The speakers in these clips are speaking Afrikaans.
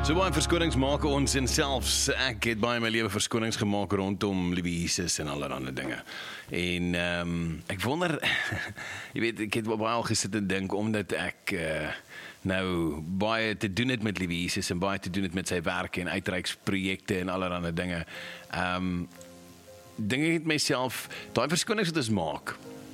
So baie verskonings maak ons en selfs ek het baie my lewe verskonings gemaak rondom liewe Jesus en allerlei dinge. En ek wonder, jy weet, ek het baie al gesit en dink, omdat ek nou baie te doen het met liewe Jesus en baie te doen het met sy werk en uitreiksprojekte en allerlei dinge. Dink ek het myself, daai verskonings wat ons maak,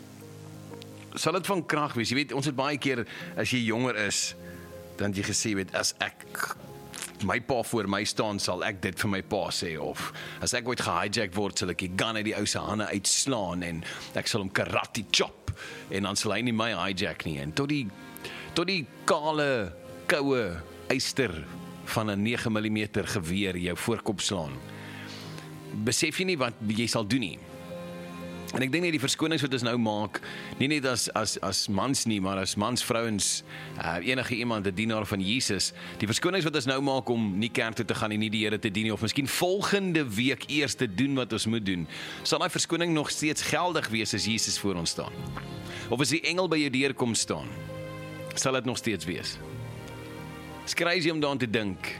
sal dit van krag wees. Jy weet, ons het baie keer, as jy jonger is, dan het jy gesê, weet, as ek my pa voor my staan, sal ek dit vir my pa sê, of as ek ooit gehijack word, sal ek die gun uit die ou se hande uitslaan, en ek sal hom karate chop, en dan sal hy nie my hijack nie, en tot die kale, koue eister van 'n 9mm geweer jou voorkop slaan, besef jy nie wat jy sal doen nie. En ek dink nie die verskonings wat ons nou maak, nie net as mans nie, maar as mans, vrouens, enige iemand, 'n dienaar van Jesus, die verskonings wat ons nou maak om nie kerk toe te gaan en nie die Here te dien nie, of miskien volgende week eers te doen wat ons moet doen, sal daai verskoning nog steeds geldig wees as Jesus voor ons staan. Of as die engel by jou deur kom staan, sal dit nog steeds wees. It's crazy om daaraan te dink.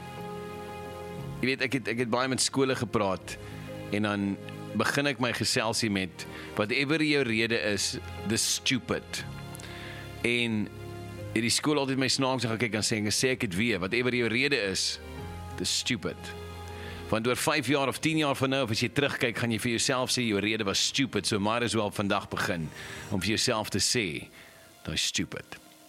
Jy weet, ek het baie met skole gepraat, en dan begin ek my geselsie met, whatever jou rede is, dis stupid. En die skool altyd my snaaks gaan kyk en sê ek het weer, whatever jou rede is, dis stupid. Want oor 5 jaar of 10 jaar van nou, of as jy terugkyk, gaan jy vir jouself sê, jou rede was stupid, so might as well vandag begin, om vir jouself te sê, dat is stupid.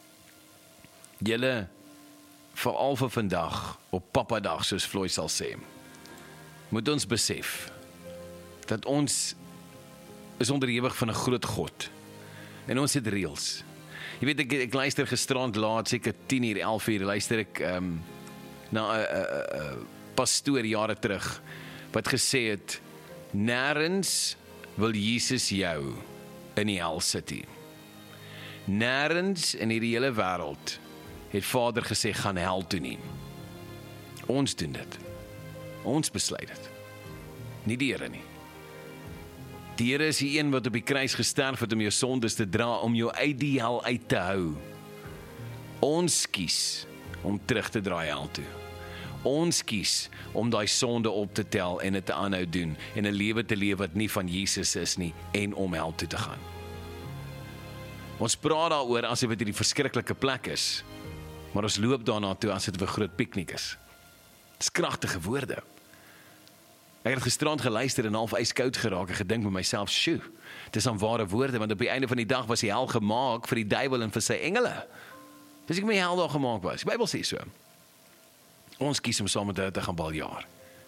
Julle, veral vir vandag, op papadag, soos Floyd sal sê, moet ons besef, dat ons is onderhewig van 'n groot God. En ons het reëls. Jy weet, ek luister gisterand laat, seker 10:00, 11:00, luister ek na 'n pastoor jare terug, wat gesê het, nêrens wil Jesus jou in die hel sit nie. Nêrens in hierdie hele wêreld het Vader gesê, gaan hel toe nie. Ons doen dit. Ons besluit dit. Nie die Here nie. Die Here is die een wat op die kruis gesterf het om jou sondes te dra, om jou uit die hel uit te hou. Ons kies om terug te draai hel toe. Ons kies om daai sonde op te tel en dit te aanhou doen, en 'n lewe te leef wat nie van Jesus is nie, en om hel toe te gaan. Ons praat daaroor asof dit 'n verskriklike plek is, maar ons loop daarna toe as dit 'n groot piknik is. Dis kragtige woorde. Ek het gisterand geluister en half yskoud geraak en gedink met myself, sjoe, dis aan ware woorde, want op die einde van die dag was die hel gemaak vir die duiwel en vir sy engele. Dis ek my hel daar gemaak was. Die Bybel sê so. Ons kies om saam met hulle te gaan baljaar.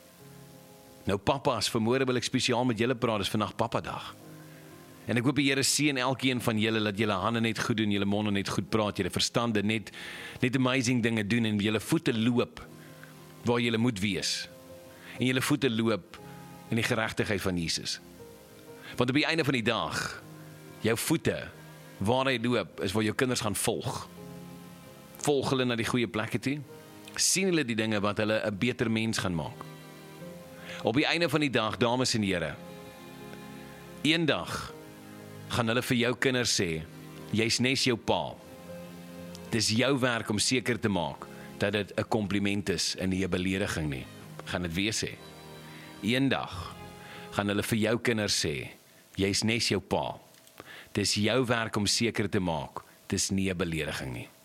Nou papa's, vanmôre wil ek spesiaal met julle praat, dis vandag papadag. En ek hoop die Here seën elkeen van julle, dat julle hande net goed doen, julle monde net goed praat, julle verstande net amazing dinge doen, en julle voete loop waar julle moet wees. En julle voete loop in die geregtigheid van Jesus. Want op die einde van die dag, jou voete, waar hy loop, is waar jou kinders gaan volg. Volg hulle na die goeie plekke toe, sien hulle die dinge wat hulle 'n beter mens gaan maak. Op die einde van die dag, dames en here, eendag gaan hulle vir jou kinders sê, jy's nes jou pa. Dis jou werk om seker te maak, dat dit 'n kompliment is en nie 'n belediging nie. Gaan dit weer sê. Eendag gaan hulle vir jou kinders sê, jy's nes jou pa. Dis jou werk om seker te maak, dis nie 'n belediging nie.